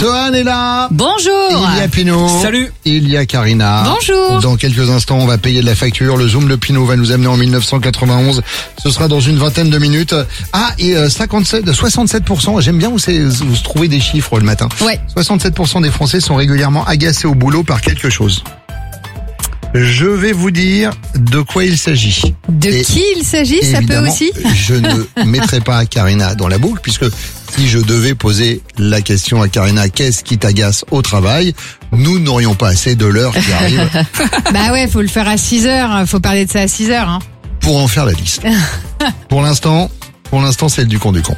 Johan est là. Bonjour. Il y a Pinot. Salut. Il y a Karina. Bonjour. Dans quelques instants, on va payer de la facture. Le Zoom de Pinot va nous amener en 1991. Ce sera dans une vingtaine de minutes. Ah, et 67%. J'aime bien où vous trouvez des chiffres le matin. Ouais. 67% des Français sont régulièrement agacés au boulot par quelque chose. Je vais vous dire de quoi il s'agit. De Et qui il s'agit, ça peut évidemment, aussi. je ne mettrai pas Karina dans la boucle, puisque si je devais poser la question à Karina, qu'est-ce qui t'agace au travail, nous n'aurions pas assez de l'heure qui arrive Bah ouais, faut le faire à 6h, faut parler de ça à 6h. Hein. pour en faire la liste. Pour l'instant, c'est le du con du con.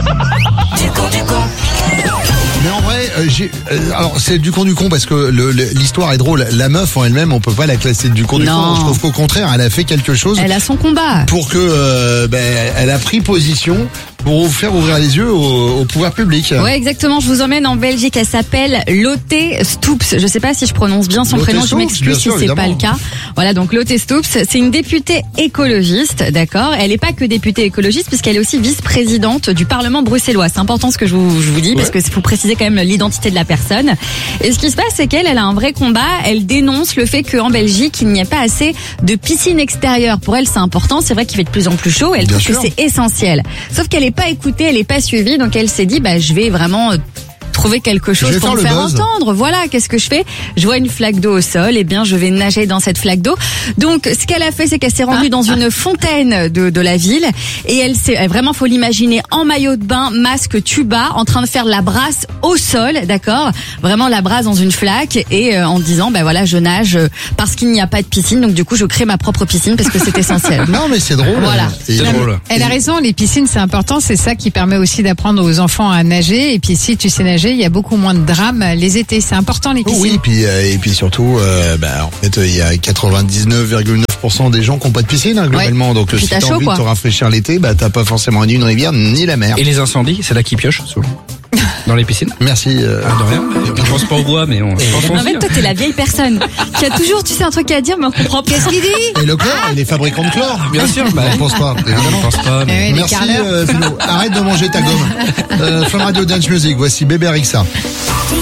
Mais en vrai, alors c'est du con parce que l'histoire est drôle. La meuf en elle-même, on peut pas la classer du con du Non. con. Je trouve qu'au contraire, elle a fait quelque chose Elle a son combat. pour que elle a pris position pour vous faire ouvrir les yeux au pouvoir public. Ouais, exactement. Je vous emmène en Belgique. Elle s'appelle Lotte Stoops. Je sais pas si je prononce bien son Lotte prénom. Je Stoops, m'excuse bien si sûr, c'est évidemment. pas le cas. Voilà, donc Lotte Stoops, c'est une députée écologiste, d'accord. Elle est pas que députée écologiste puisqu'elle est aussi vice-présidente du Parlement bruxellois. C'est important ce que je vous dis parce que faut préciser quand même l'identité de la personne. Et ce qui se passe, c'est qu'elle a un vrai combat. Elle dénonce le fait qu'en Belgique, il n'y a pas assez de piscines extérieures. Pour elle, c'est important. C'est vrai qu'il fait de plus en plus chaud. Elle Bien trouve sûr. que c'est essentiel. Sauf qu'elle n'est pas écoutée, elle n'est pas suivie. Donc elle s'est dit, je vais vraiment trouver quelque chose vais pour faire me le faire buzz. entendre. Voilà, qu'est-ce que je fais? Je vois une flaque d'eau au sol, et bien je vais nager dans cette flaque d'eau. Donc ce qu'elle a fait, c'est qu'elle s'est rendue dans une fontaine de la ville, et vraiment faut l'imaginer en maillot de bain, masque, tuba, en train de faire la brasse au sol, d'accord? Vraiment la brasse dans une flaque, et en disant voilà, je nage parce qu'il n'y a pas de piscine, donc du coup je crée ma propre piscine parce que c'est essentiel. Non, mais c'est drôle. Voilà. Et- C'est drôle. Elle a raison, les piscines c'est important, c'est ça qui permet aussi d'apprendre aux enfants à nager. Et puis si tu sais nager, il y a beaucoup moins de drames les étés. C'est important les piscines. Oui, et puis surtout, en fait, il y a 99,9% des gens qui n'ont pas de piscine, globalement. Donc, Puis si t'as t'as chaud, envie quoi. de te rafraîchir l'été, t'as pas forcément ni une rivière, ni la mer. Et les incendies, c'est là qu'ils piochent souvent. Dans les piscines. Merci. De rien. Je pense pas au bois, mais on pense En fait, toi, t'es la vieille personne qui a toujours, un truc à dire, mais on comprend pas ce qu'il dit. Et le chlore, et les fabricants de chlore. Bien sûr, On pense pas, je évidemment. pense pas. Mais... Ouais, les Merci, carleurs. Philo. Arrête de manger ta gomme. Fun Radio Dance Music, voici Bébé Rixa.